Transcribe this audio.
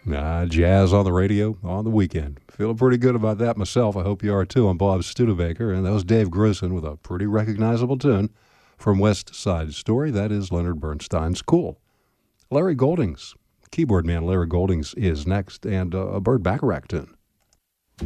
Jazz on the radio on the weekend. Feeling pretty good about that myself. I hope you are too. I'm Bob Studebaker, and that was Dave Grusin with a pretty recognizable tune from West Side Story. That is Leonard Bernstein's Cool. Larry Goldings, keyboard man Larry Goldings, is next, and a Burt Bacharach tune.